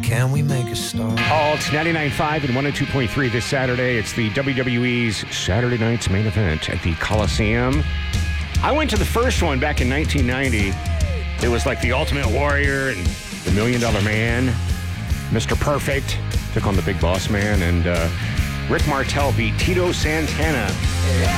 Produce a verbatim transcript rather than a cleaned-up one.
can we make a start? Oh, it's ninety-nine point five and one oh two point three this Saturday. It's the W W E's Saturday night's main event at the Coliseum. I went to the first one back in nineteen ninety. It was like the Ultimate Warrior and the Million Dollar Man. Mister Perfect took on the Big Boss Man, and uh, Rick Martel beat Tito Santana.